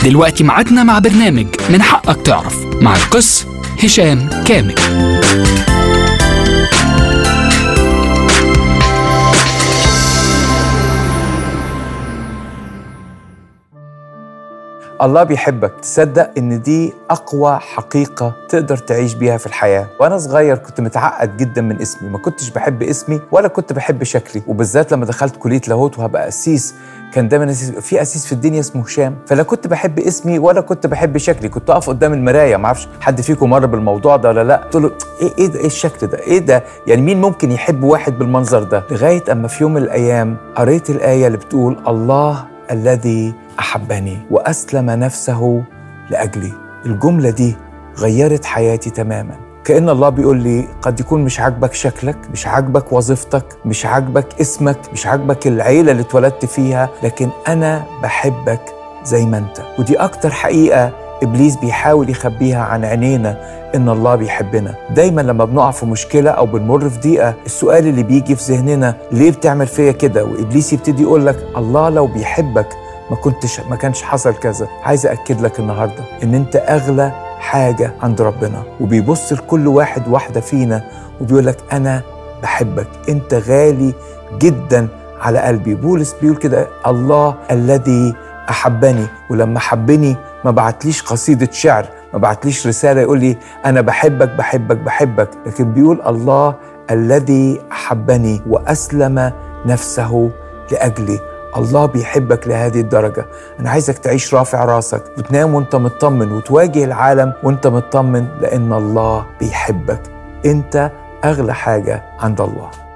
دلوقتي ميعادنا مع برنامج من حقك تعرف مع القس هشام كامل. الله بيحبك. تصدق ان دي اقوى حقيقة تقدر تعيش بيها في الحياة. وانا صغير كنت متعقد جدا من اسمي، ما كنتش بحب اسمي ولا كنت بحب شكلي، وبالذات لما دخلت كلية لاهوت وهبقى قسيس كان دايما في قسيس في الدنيا اسمه هشام، فلا كنت بحب اسمي ولا كنت بحب شكلي. كنت اقف قدام المراية، ما اعرفش حد فيكم مر بالموضوع ده ولا لا، قلت له ايه ده، ايه الشكل ده، ايه ده، يعني مين ممكن يحب واحد بالمنظر ده؟ لغاية اما في يوم من الايام قريت الآية اللي بتقول الله الذي أحبني وأسلم نفسه لأجلي. الجملة دي غيرت حياتي تماما. كأن الله بيقول لي قد يكون مش عاجبك شكلك، مش عاجبك وظيفتك، مش عاجبك اسمك، مش عاجبك العيلة اللي اتولدت فيها، لكن أنا بحبك زي ما أنت. ودي أكتر حقيقة إبليس بيحاول يخبيها عن عينينا، إن الله بيحبنا. دايما لما بنقع في مشكلة أو بنمر في ضيقة، السؤال اللي بيجي في ذهننا ليه بتعمل فيا كده؟ وإبليس يبتدي يقول لك الله لو بيحبك ما كانش حصل كذا. عايز أكد لك النهاردة إن أنت أغلى حاجة عند ربنا، وبيبص لكل واحد واحدة فينا وبيقول لك أنا بحبك، أنت غالي جدا على قلبي. بولس بيقول كده الله الذي أحبني، ولما حبني ما بعتليش قصيدة شعر، ما بعتليش رسالة يقول لي أنا بحبك بحبك بحبك، لكن بيقول الله الذي أحبني وأسلم نفسه لأجلي. الله بيحبك لهذه الدرجة. أنا عايزك تعيش رافع راسك وتنام وانت مطمن، وتواجه العالم وانت مطمن، لأن الله بيحبك. أنت أغلى حاجة عند الله.